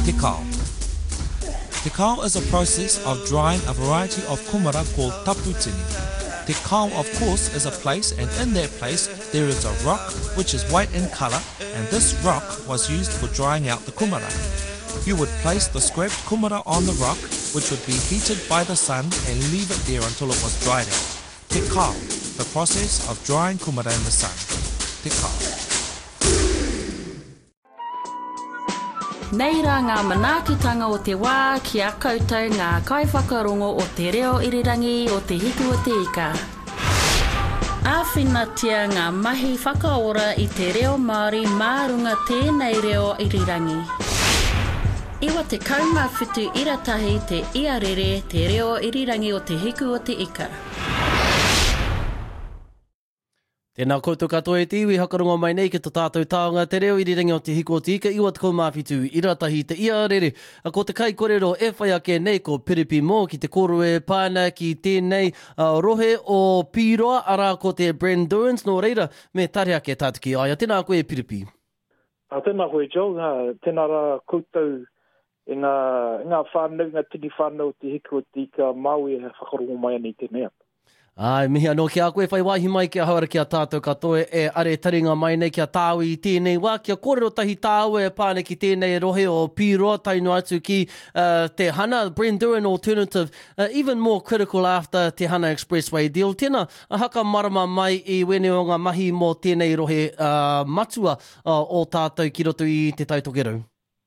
Te kao. Te kao is a process of drying a variety of kumara called taputini. Te kao, of course, is a place, and in that place there is a rock which is white in colour, and this rock was used for drying out the kumara. You would place the scraped kumara on the rock, which would be heated by the sun, and leave it there until it was dried out. Te kao, the process of drying kumara in the sun. Te kao. Nei rā ngā manaakitanga o te wā ki a koutou ngā kaiwhakarongo o te reo irirangi o te hiku o te ika. Āwhinatia ngā mahi whakaora i te reo Māori mārunga tēnei reo irirangi. Iwa te kaunga whitu iratahi te iarere te reo irirangi o te hiku o te ika. Tēnā koutou katoa e te iwi hakarongo mai nei ki tō tātou tāonga te reo irirangi o te hiku o te ika iwa te kaumāwhitu iratahi te iarere. Ko te kai korero e whai ake nei ko Piripi mō ki te koroe pāna ki tēnei rohe o Piroa ara ko te Brandurans no reira me tare ake tātiki aia. Tēnā koe Piripi. Tēnā koe Joe, tēnā rā koutou e ngā whānau, ngā tini whānau o te hiku o te ika Māui e whakarongo mai nei tēnei. Ai, mihi anō ki a koe whai wāhi mai ki a hauara ki a tātou katoe e are taringa mai nei ki a tāui i tēnei wā. Ki a kōrero tahi tāua e pāne ki tēnei rohe o Piroa tainu atu ki te Hana Brenduran alternative, even more critical after te Hana Expressway deal. Tēnā haka marama mai i wene o ngā mahi mō tēnei rohe matua o tātou ki roto i te taitokerau.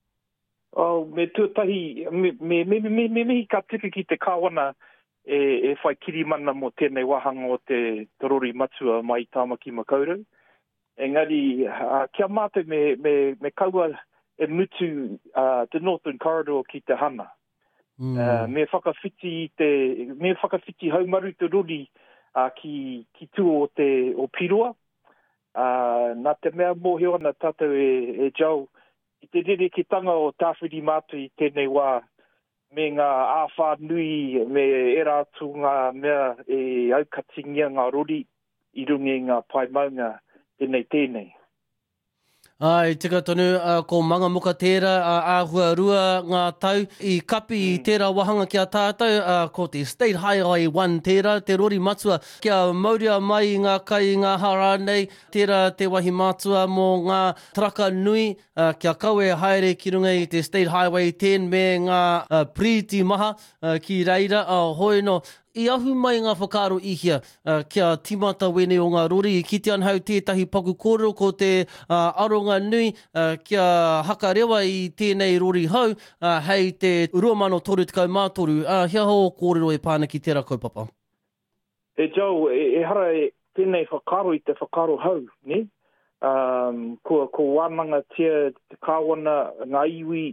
Me tuatahi, me ka tika ki te kāwana e whai kiri mana mo tēnei wahanga o te torori matua mai tāmaki makaurau. Engari, kia mātou me kaua e mutu the Northern Corridor ki te Hana. Me whakawhiti haumaru te rori ki tū o Piroa. Nā te mea mōhio ana tātou e jau. I te rere ki tanga o tāwhiri mātou i tēnei wā. Me ngā āwha nui, me e rātu ngā mea e aukatingia ngā rori i rungi ngā paimaunga tēnei. Ai, tika tonu, ko manga muka tērā, āhua rua ngā tau i kapi i tērā wahanga ki a tātou, ko te State Highway 1 tērā, te rori matua, kia mauria mai i ngā kai i ngā hara nei, tērā te wahi matua mō ngā traka nui, kia kaue haere ki runga i te State Highway 10 me ngā priti maha ki reira, hoi no, I ahu mai ngā whakaro ihia kia timata wene o ngā rori i kite anhau tētahi paku kōrero ko te aronga nui kia hakarewa i tēnei rori hau hei te 23,000 hea ho kōrero e pāna ki tērā kaupapa. E jau, e hara tēnei whakaro i te whakaro hau, ne? Ko wānanga tia te kāwana ngā iwi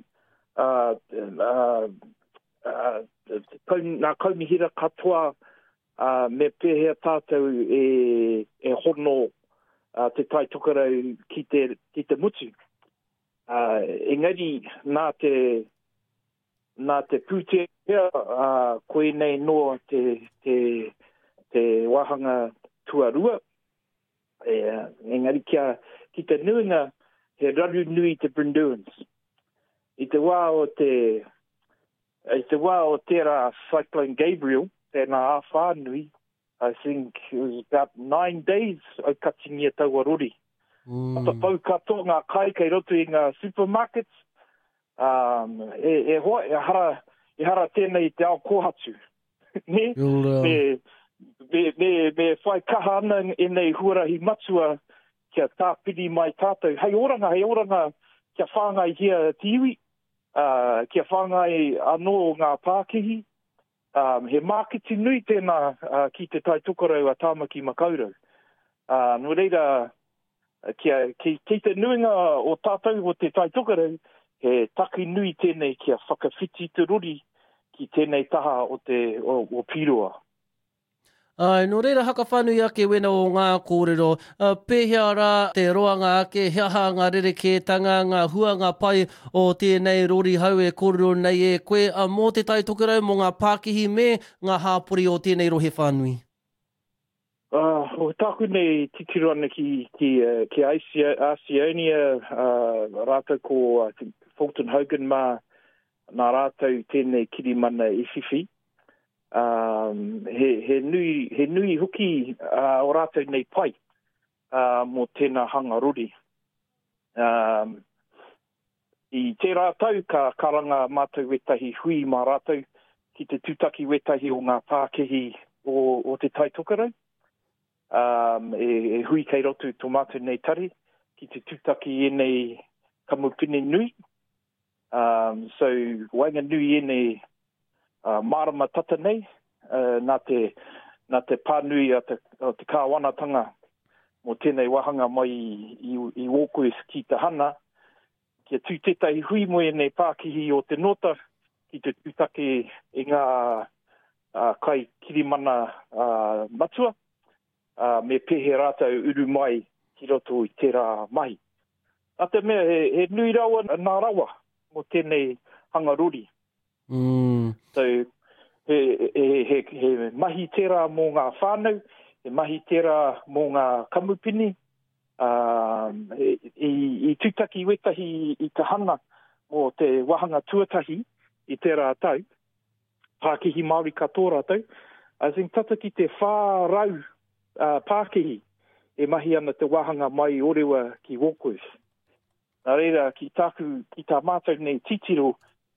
nā kaunihira katoa me pēhea tātou e hono te tai tokarau ki te mutu. Engari, nā te pūtea koe nei noa te wahanga tuarua. Engari, ki te nuinga he raru nui te Brandurans. I te wā o tērā Cyclone Gabriel, tēnā āwhānui, I think it was about 9 days o katingia taua rori. Ata pau katoa ngā kai kei roto i ngā supermarkets, e hara tēnei te ao kōhatu. Ne? Me whai kaha ana e nei huarahi matua kia tāpiri mai tātou. Hei oranga, kia whāngai hia tiwi. Kia whāngai anō ngā Pākihi. He mākiti nui tēnā ki te tai tukarau a Tāmaki Makaurau. No reira, ki te nuinga o tātou o te tai tukarau, he taki nui tēnei kia whakawhiti te rori ki tēnei taha o Piroa. No reira haka whanui ake wena o ngā kōrero, pēhea rā te roanga ake, heaha ngā rerekētanga, ngā huanga pai o tēnei rori hau e kōrero nei e koe, mō te tai tokerau mō ngā Pākihi me ngā hāpori o tēnei rohe whanui. O tāku nei titiroana ki Oceania, rātou ko Fulton Hogan mā nā rātou tēnei kirimana I whiwhi. He nui huki o rātou nei pai mō tēnā hangaruri. I te rātou ka karanga mātou wetahi hui mā rātou ki te tūtaki wetahi o ngā Pākehi o te taitokerau. E hui kei rotu tō mātou nei tari ki te tūtaki e nei kamupine nui. So wainga nui e nei marama tata nei, nā te pānui o te kāwanatanga mō tēnei wahanga mai I Wokus ki te hana, kia tūtetahi hui mo e nei Pākehi o te nota ki te tūtake e ngā kai kirimana matua, me pehe rātou uru mai ki roto I tērā mahi. Nā te mea, he nui rawa nā rawa mo tēnei hangaruri. So, he mahi tērā mō ngā whānau, he mahi tērā mō ngā kamupini, I tūtaki wetahi I te hana mō te wahanga tuatahi I tērā tau, Pākehi Māori katoa rātou. I think tata ki te whārau Pākehi e mahi ana te wahanga mai orewa ki Wokus. Nā reira, ki tā mātou nei titiro,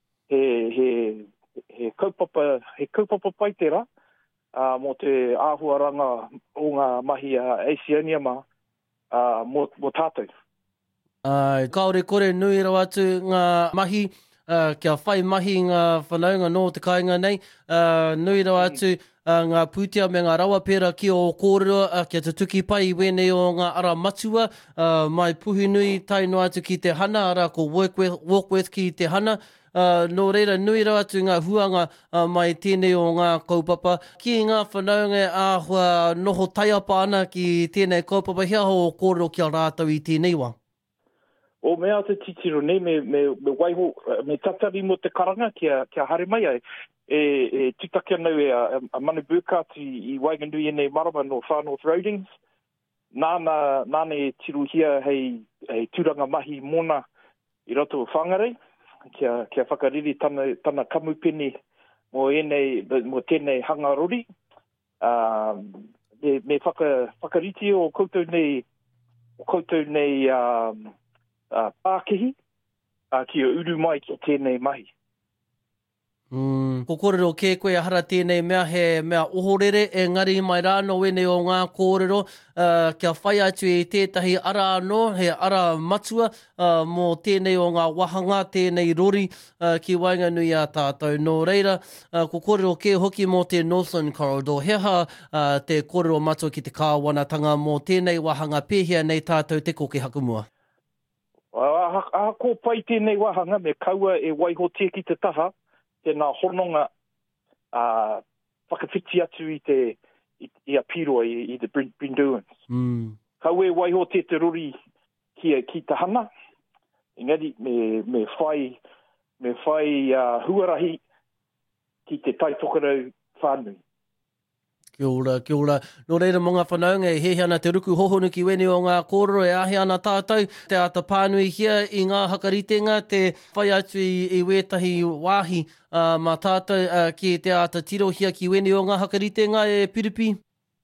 he kaupapa pai tērā, mō te āhuaranga o ngā mahi Asiania mō tātou. Kaore kore nui rawa atu ngā mahi, kia whai mahi ngā whanaunga no te kāinga nei, nui rawa atu ngā pūtia me ngā rawa pēra ki o kōrero, kia te tuki pai I wene o ngā ara matua, mai puhi nui tai no atu ki te hana, ara ko walk with ki te hana, no reira nui rawa atu ngā huanga mai tēnei o ngā kaupapa, ki ngā whanaunga āhua noho taiapa ana ki tēnei kaupapa, hea ho kōrero kia rātau I tēnei wā. O mea te titiro nei, me waiho, me tatari mo te karanga kia hare mai ai. E tūtaki anau a Manu Burkhardt I Waiganui e nei marama no Far North Roadings. Nāne tiru hia hei tūranga mahi mōna I roto o whangarei. Kia whakariri tana kamupini mo tēnei hangarori. Me whakariti o koutou nei Pākehi, kia uru mai ki tēnei mahi. Ko kōrero kē koe ahara tēnei mea he mea ohorere, engari mai rāno wene o ngā kōrero, kia whai atu I tētahi ara anō, he ara matua, mō tēnei o ngā wahanga, tēnei rori ki Wainganui a tātou. No reira, ko kōrero kē hoki mō te Northland Corridor, heha te kōrero matua ki te kāwanatanga mō tēnei wahanga pēhia nei tātou te koke hakumua. Ko pai tēnei wahanga me kaua e waiho te ki te taha, tēnā hononga whakawhiti atu I a piroa I the Brinduans. Kaua e waiho te rori ki te hana, engari me whai huarahi ki te taitokerau whānui. Kia ora. No reira mo ngā whanaunga e hehe ana te ruku hohonu ki wene o ngā kōrero e ahe ana tātou. Te ata pānui hia I ngā hakaritenga, te whai atu I wētahi wāhi mā tātou ki te ata tiro hia ki wene o ngā hakaritenga e piripi?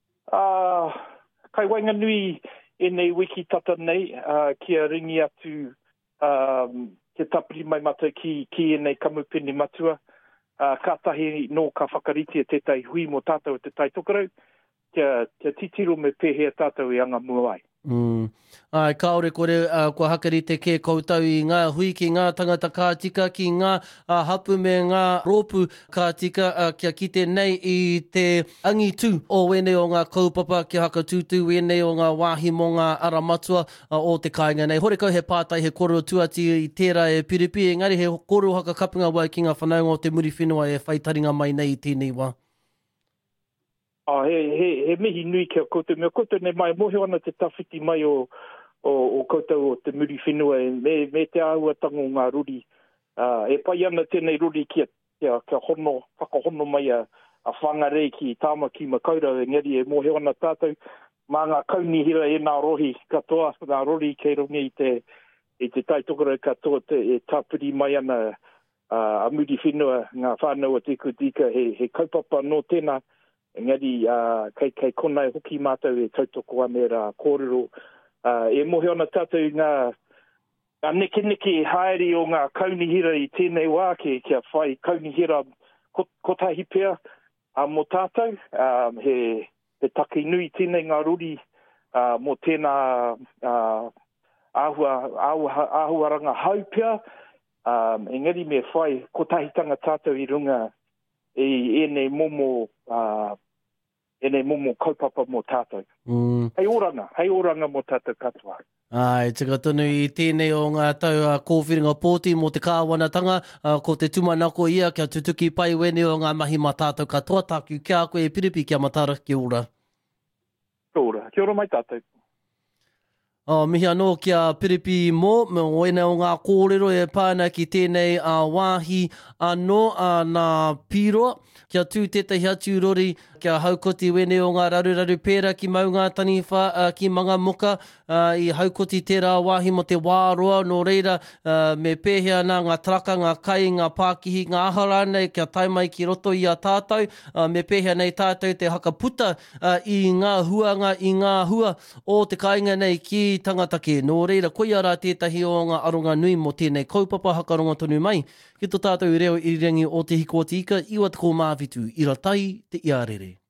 Kai Wainganui e nei wiki tata nei, kia ringi atu te tapiri mai mata ki e nei kamupini matua. Kātahi no ka whakariti tētai hui mo tātou te taitokerau, kia titiro me pēhea tātou I anga muai. Ai, kaore kore kua hakarite kē koutou I ngā hui ki ngā tangata kātika, ki ngā hapu me ngā rōpu kātika, kia kite nei I te angitu o wene o ngā kaupapa, kia haka tūtū wene o ngā wāhi mo ngā ara matua o te kāinga nei. Hore kau he pātai he kōrero tuati I tērā e piripi, engari he kōrero haka kapunga wai ki ngā whanaunga o te muri whenua e whaitaringa mai nei I tēnei wā. He mihi nui kia koutou. Mea koutou nei mai mohe ana te tawhiti mai o koutou o te muri whenua me te āhuatanga o ngā ruri. E pai ana tēnei ruri kia whakahono mai a whangarei ki tāma ki makaura. Engari e mohe ana tātou mā ngā kaunihira e nā rohi katoa. Ngā rori kei rongi I te taitokerau katoa e tāpiri mai ana a muri whenua ngā whānau tiku tika he kaupapa no tēnā. Engari, kai konai hoki mātou e tautoko ane rā kōrero. E mohe ona tātou ngā neke haere o ngā kaunihira i tēnei wā kia whai kaunihira kotahi pēr mō tātou. He take nui tēnei ngā ruri mō tēnā āhuaranga hau pēr. Engari me whai kotahitanga tātou i runga enei momo kaupapa mō tātou. Hei oranga mō tātou katoa. Ai, tika tonu i tēnei o ngā tau kōwhiringa pōti mō te kāwanatanga, ko te tumanako ia kia tutuki pai wene o ngā mahi mā tātou katoa, tāku kia koe e piripi kia matara ki ora. Kia ora mai tātou. Mihi anō kia piripi mō, me wena o ngā kōrero e pāna ki tēnei wāhi anō nā pīroa, kia tū tētahi atu rori, kia haukoti wene o ngā raru pēra ki maunga taniwha ki manga muka, i haukoti tērā wāhi mo te wāroa, nō reira me pēhea nā ngā traka, ngā kai, ngā pākihi, ngā ahara nei, kia tai mai ki roto i a tātou, me pēhea nei tātou te hakaputa i ngā huanga, i ngā hua o te kāinga nei ki tangata ke. Nō reira, koia rā tētahi o ngā aronga nui mo tēnei kaupapa hakaronga tonu mai, ki tō tātou reo irirangi o te hiko tika, iwa te ko māwitu, i ratai te iarere.